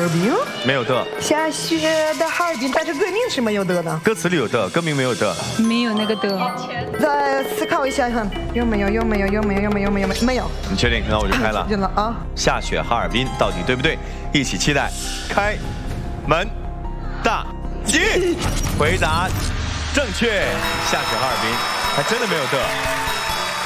尔滨没有的。 下雪的哈尔滨，但是歌名是没有的呢。 歌词里有的，歌名没有的。 没有那个的。 再思考一下，有没有？没有。 你确定？那我就开了。 认了啊！ 下雪哈尔滨到底对不对？一起期待。开门大吉，回答正确。下雪哈尔滨还真的没有的。